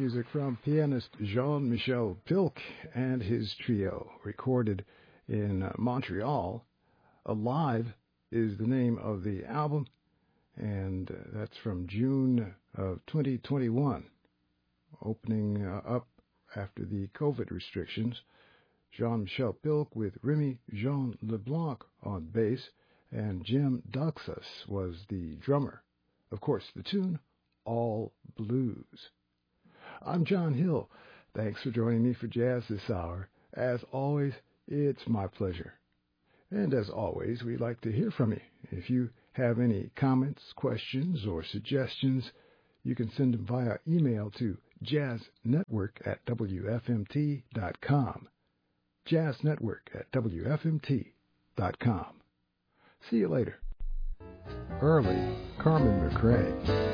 music from pianist Jean-Michel Pilk and his trio, recorded in Montreal. Alive is the name of the album, and that's from June of 2021. Opening up after the COVID restrictions, Jean-Michel Pilk with Remy Jean Leblanc on bass, and Jim Duxas was the drummer. Of course, the tune, All Blues. I'm John Hill. Thanks for joining me for Jazz this hour. As always, it's my pleasure. And as always, we'd like to hear from you. If you have any comments, questions, or suggestions, you can send them via email to jazznetwork@wfmt.com. jazznetwork@wfmt.com. See you later. Early, Carmen McRae.